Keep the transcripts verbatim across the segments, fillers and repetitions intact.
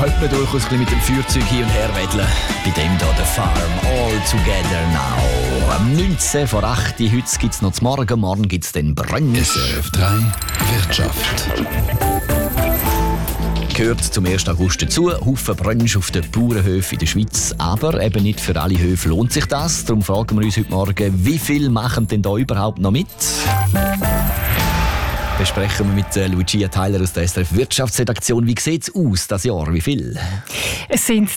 könnte man durchaus ein bisschen mit dem Feuerzeug hin und her wedeln. Bei dem hier, der Farm All Together Now. Am neunzehn vor acht, heute gibt es noch zum Morgen, morgen gibt es den Brunch. S R F drei Wirtschaft. Gehört zum ersten August dazu. Haufen Brunch auf den Bauernhöfen in der Schweiz. Aber eben nicht für alle Höfe lohnt sich das. Darum fragen wir uns heute Morgen, wie viel machen denn da überhaupt noch mit? Besprechen wir mit Lucia Tyler aus der S R F Wirtschaftsredaktion. Wie sieht es aus dieses Jahr? Wie viel? Es sind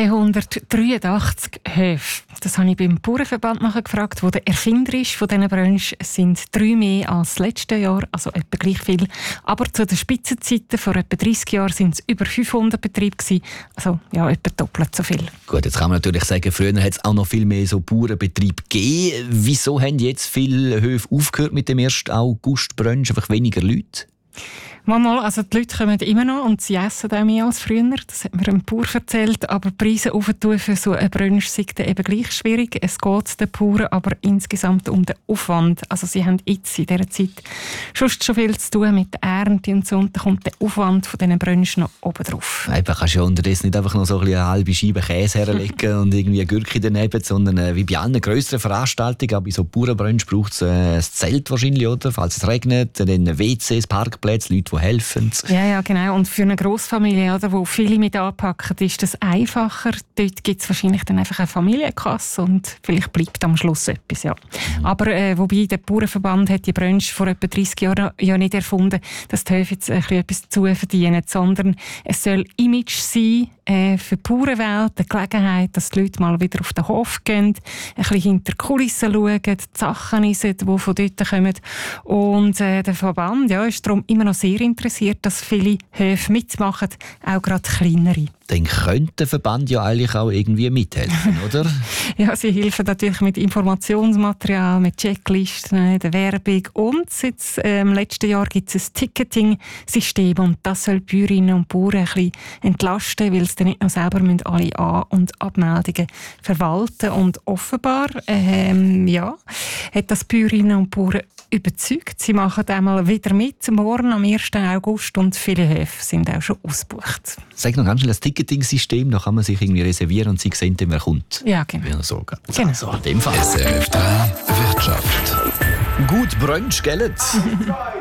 zweihundertdreiundachtzig Höfe. Das habe ich beim Bauernverband nachgefragt, wo der Erfinder ist von diesen Brunch. Es sind drei mehr als das letzte Jahr, also etwa gleich viel. Aber zu den Spitzenzeiten vor etwa dreissig Jahren sind es über fünfhundert Betriebe gewesen. Also ja, etwa doppelt so viel. Gut, jetzt kann man natürlich sagen, früher hat es auch noch viel mehr so Bauernbetriebe gegeben. Wieso haben jetzt viele Höfe aufgehört mit dem ersten August Brunch? Einfach weniger Leute? Manchmal, also die Leute kommen immer noch und sie essen auch mehr als früher. Das hat mir ein Bauer erzählt. Aber die Preise aufzutun für so einen Brunch sind eben gleich schwierig. Es geht den Bauern aber insgesamt um den Aufwand. Also sie haben jetzt in dieser Zeit schon schon viel zu tun mit der Ernte und so. Und da kommt der Aufwand von diesen Brunch noch oben drauf. Eben, kannst du ja unterdessen nicht einfach noch so ein bisschen eine halbe Scheibe Käse herlegen und irgendwie eine Gürkchen daneben, sondern äh, wie bei allen grösseren Veranstaltungen, aber bei so Bauernbrunch braucht es äh, ein Zelt wahrscheinlich, oder? Falls es regnet, dann W Cs, Parkplätze, Leute, die helfen. Ja, ja, genau. Und für eine Grossfamilie, oder, wo viele mit anpacken, ist das einfacher. Dort gibt es wahrscheinlich dann einfach eine Familienkasse und vielleicht bleibt am Schluss etwas. Ja. Mhm. Aber äh, wobei der Bauernverband hat die Brunch vor etwa dreissig Jahren ja nicht erfunden, dass die Höfe jetzt ein bisschen etwas zu verdienen, sondern es soll Image sein äh, für die Bauernwelt, eine Gelegenheit, dass die Leute mal wieder auf den Hof gehen, ein bisschen hinter die Kulissen schauen, die Sachen essen, die von dort kommen. Und äh, der Verband ja, ist darum immer noch sehr interessiert, dass viele Höfe mitmachen, auch gerade kleinere. Dann könnte der Verband ja eigentlich auch irgendwie mithelfen, oder? Ja, sie helfen natürlich mit Informationsmaterial, mit Checklisten, der Werbung und seit äh, im letzten Jahr gibt es ein Ticketing-System und das soll die Bäuerinnen und Bauern ein bisschen entlasten, weil sie dann nicht noch selber müssen alle An- und Abmeldungen verwalten und offenbar ähm, ja, hat das Bäuerinnen und Bauern überzeugt. Sie machen einmal wieder mit, morgen am ersten August und viele Höfe sind auch schon ausgebucht. Sag noch ganz schnell, das Ticketing-System, da kann man sich irgendwie reservieren und sie sehen, wer kommt. Ja, genau. Ja, so, genau. Also, in dem Fall. S R F drei Wirtschaft. Gut Brunch, gell?